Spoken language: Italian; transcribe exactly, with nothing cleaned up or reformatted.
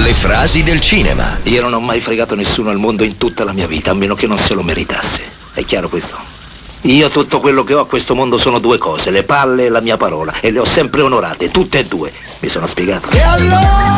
Le frasi del cinema. Io non ho mai fregato nessuno al mondo in tutta la mia vita, a meno che non se lo meritasse. È chiaro questo? Io tutto quello che ho a questo mondo sono due cose, le palle e la mia parola, e le ho sempre onorate, tutte e due. Mi sono spiegato? E allora?